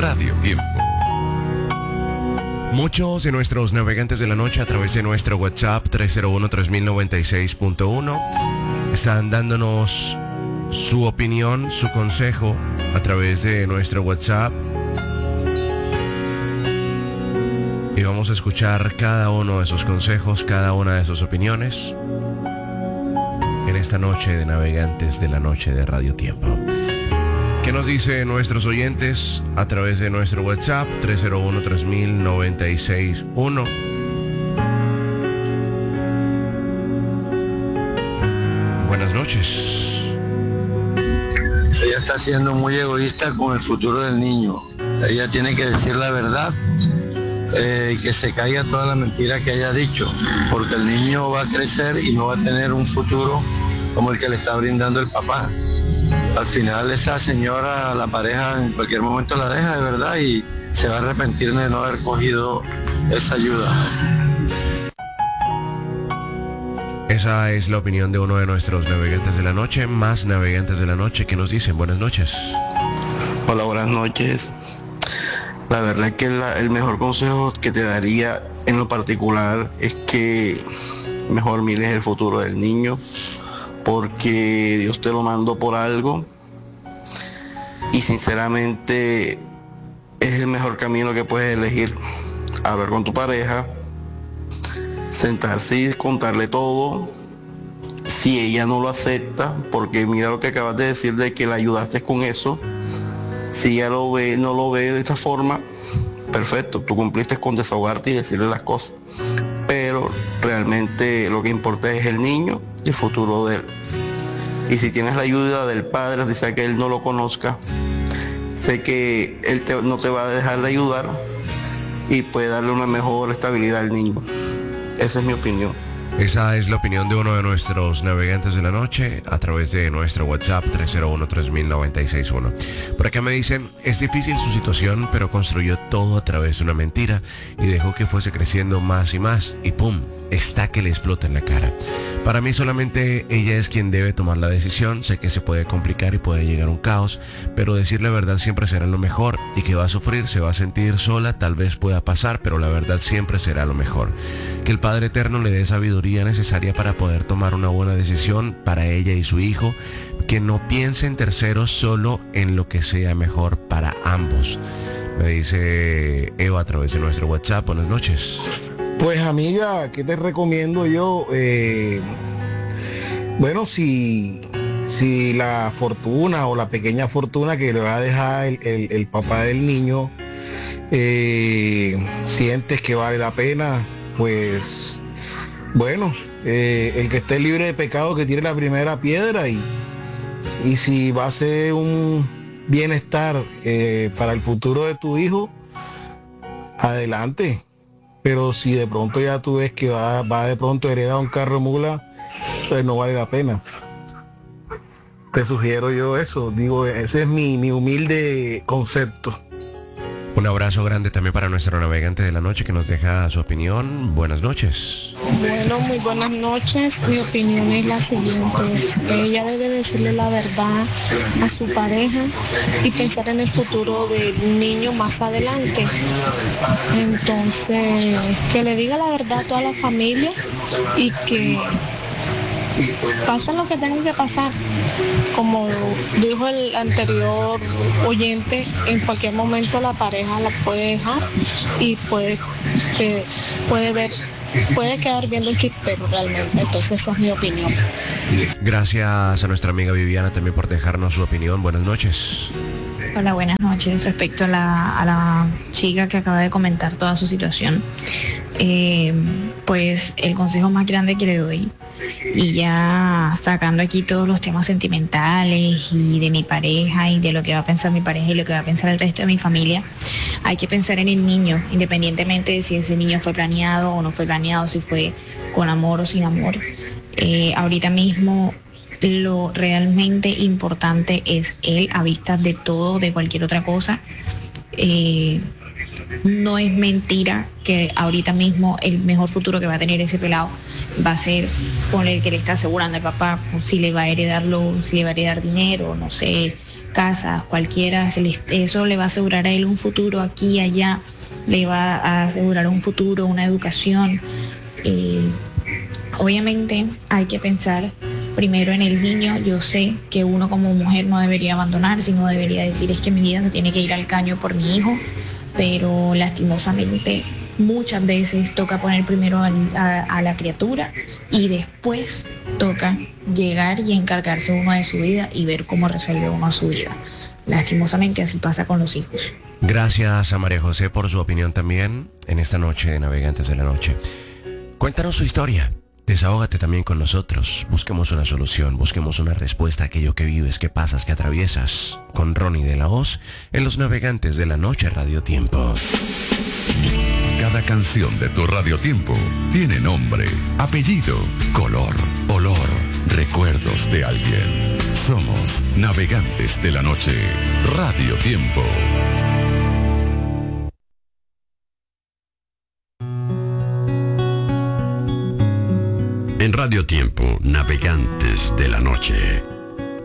Radio Tiempo. Muchos de nuestros navegantes de la noche a través de nuestro WhatsApp 301-3096.1 están dándonos su opinión, su consejo a través de nuestro WhatsApp. Y vamos a escuchar cada uno de sus consejos, cada una de sus opiniones en esta noche de navegantes de la noche de Radio Tiempo. ¿Qué nos dicen nuestros oyentes a través de nuestro WhatsApp 301-3096.1? Buenas noches. Ella está siendo muy egoísta con el futuro del niño. Ella tiene que decir la verdad, que se caiga toda la mentira que haya dicho, porque el niño va a crecer y no va a tener un futuro como el que le está brindando el papá. Al final esa señora, la pareja, en cualquier momento la deja de verdad y se va a arrepentir de no haber cogido esa ayuda. Esa es la opinión de uno de nuestros navegantes de la noche, más navegantes de la noche que nos dicen. Buenas noches. Hola, buenas noches. La verdad es que el mejor consejo que te daría en lo particular es que mejor mires el futuro del niño, porque Dios te lo mandó por algo y sinceramente es el mejor camino que puedes elegir. Hablar con tu pareja, sentarse y contarle todo. Si ella no lo acepta, porque mira lo que acabas de decir de que la ayudaste con eso, si ella no lo ve de esa forma, perfecto, tú cumpliste con desahogarte y decirle las cosas, pero realmente lo que importa es el niño y el futuro de él. Y si tienes la ayuda del padre, si sea que él no lo conozca, sé que él no te va a dejar de ayudar y puede darle una mejor estabilidad al niño. Esa es mi opinión. Esa es la opinión de uno de nuestros navegantes de la noche a través de nuestro WhatsApp 301-3096.1. Por acá me dicen, es difícil su situación, pero construyó todo a través de una mentira y dejó que fuese creciendo más y más y ¡pum! Está que le explota en la cara. Para mí solamente ella es quien debe tomar la decisión. Sé que se puede complicar y puede llegar a un caos, pero decir la verdad siempre será lo mejor. Y que va a sufrir, se va a sentir sola, tal vez pueda pasar, pero la verdad siempre será lo mejor. Que el Padre Eterno le dé sabiduría necesaria para poder tomar una buena decisión para ella y su hijo. Que no piense en terceros, solo en lo que sea mejor para ambos. Me dice Eva a través de nuestro WhatsApp. Buenas noches. Pues amiga, ¿qué te recomiendo yo? Bueno, si la fortuna o la pequeña fortuna que le va a dejar el papá del niño, sientes que vale la pena, pues bueno, el que esté libre de pecado que tire la primera piedra y si va a ser un bienestar para el futuro de tu hijo, adelante. Pero si de pronto ya tú ves que va de pronto a heredar un carro mula, pues no vale la pena. Te sugiero yo eso, digo, ese es mi humilde concepto. Un abrazo grande también para nuestro navegante de la noche que nos deja su opinión. Buenas noches. Bueno, muy buenas noches. Mi opinión es la siguiente. Ella debe decirle la verdad a su pareja y pensar en el futuro del niño más adelante. Entonces, que le diga la verdad a toda la familia y que pasa lo que tenga que pasar. Como dijo el anterior oyente, en cualquier momento la pareja la puede dejar y puede quedar viendo un chispero realmente. Entonces esa es mi opinión. Gracias a nuestra amiga Viviana también por dejarnos su opinión. Buenas noches. Hola, buenas noches. Respecto a la chica que acaba de comentar toda su situación, pues el consejo más grande que le doy, y ya sacando aquí todos los temas sentimentales y de mi pareja y de lo que va a pensar mi pareja y lo que va a pensar el resto de mi familia, hay que pensar en el niño, independientemente de si ese niño fue planeado o no fue planeado, si fue con amor o sin amor. Ahorita mismo lo realmente importante es él a vista de todo, de cualquier otra cosa. No es mentira que ahorita mismo el mejor futuro que va a tener ese pelado va a ser con el que le está asegurando el papá, si le va a heredar dinero, no sé, casas, cualquiera, eso le va a asegurar a él un futuro aquí y allá, le va a asegurar un futuro, una educación. Obviamente hay que pensar primero en el niño. Yo sé que uno como mujer no debería abandonar, sino debería decir es que mi vida se tiene que ir al caño por mi hijo, pero lastimosamente muchas veces toca poner primero a la criatura y después toca llegar y encargarse uno de su vida y ver cómo resuelve uno su vida. Lastimosamente así pasa con los hijos. Gracias a María José por su opinión también en esta noche de Navegantes de la Noche. Cuéntanos su historia. Desahógate también con nosotros. Busquemos una solución, busquemos una respuesta a aquello que vives, que pasas, que atraviesas. Con Ronnie de la Hoz en los Navegantes de la Noche Radio Tiempo. Cada canción de tu Radio Tiempo tiene nombre, apellido, color, olor, recuerdos de alguien. Somos Navegantes de la Noche Radio Tiempo. En Radio Tiempo, Navegantes de la Noche.